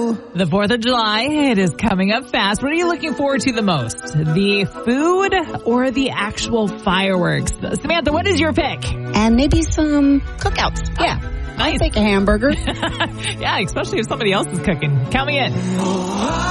The 4th of July, it is coming up fast. What are you looking forward to the most? The food or the actual fireworks? Samantha, what is your pick? And maybe some cookouts. Yeah. Nice. I'll take a hamburger. Yeah, especially if somebody else is cooking. Count me in.